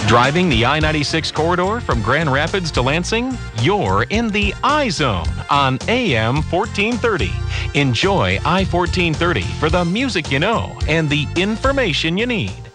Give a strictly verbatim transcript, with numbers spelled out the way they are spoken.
Driving the I ninety-six corridor from Grand Rapids to Lansing? You're in the iZone on A M fourteen thirty. Enjoy I fourteen thirty for the music you know and the information you need.